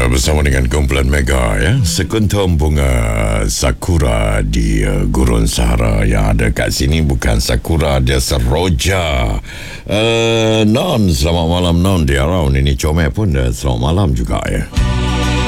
Bersama dengan kumpulan Mega ya. Sekuntum bunga sakura di gurun Sahara yang ada kat sini bukan sakura, dia seroja. Non, selamat malam Non di around ini Comel pun selamat malam juga ya.